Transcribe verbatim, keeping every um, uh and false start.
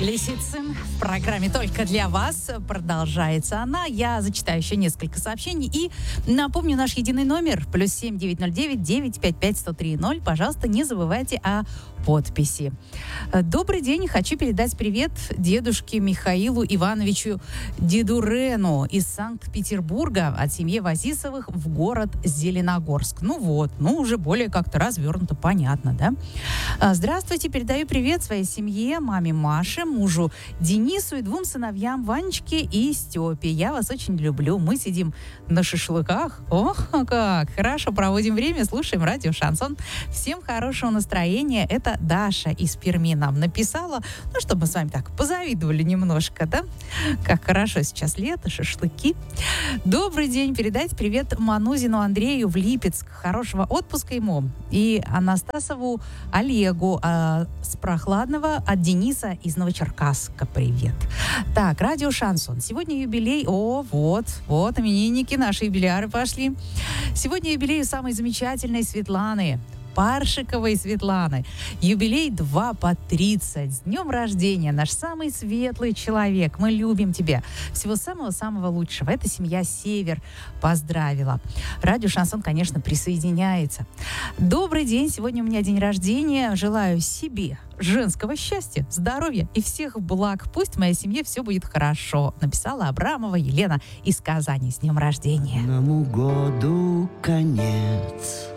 Лисицын в программе «Только для вас». Продолжается она. Я зачитаю еще несколько сообщений. И напомню наш единый номер. Плюс семь девять ноль девять девять пять пять сто три ноль. Пожалуйста, не забывайте о подписи. Добрый день. Хочу передать привет дедушке Михаилу Ивановичу Дедурену из Санкт-Петербурга от семьи Вазисовых в город Зеленогорск. Ну вот, ну уже более как-то развернуто, понятно, да? Здравствуйте. Передаю привет своей семье, маме Маше, мужу Денису и двум сыновьям Ванечке и Степе. Я вас очень люблю. Мы сидим на шашлыках. Ох, как хорошо проводим время, слушаем радио «Шансон». Всем хорошего настроения. Это Даша из Перми нам написала, ну, чтобы мы с вами так позавидовали немножко, да? Как хорошо сейчас лето, шашлыки. Добрый день. Передайте привет Манузину Андрею в Липецк. Хорошего отпуска ему. И Анастасову Олегу а, с Прохладного от Дениса из Новочеркасска. Привет. Так, радио «Шансон». Сегодня юбилей. О, вот, вот, именинники, наши юбиляры пошли. Сегодня юбилей у самой замечательной Светланы. Паршиковой Светланы. Юбилей два по тридцать. С днем рождения, наш самый светлый человек. Мы любим тебя. Всего самого-самого лучшего. Эта семья «Север» поздравила. Радио «Шансон», конечно, присоединяется. Добрый день. Сегодня у меня день рождения. Желаю себе женского счастья, здоровья и всех благ. Пусть в моей семье все будет хорошо. Написала Абрамова Елена из Казани. С днем рождения. Новому году конец.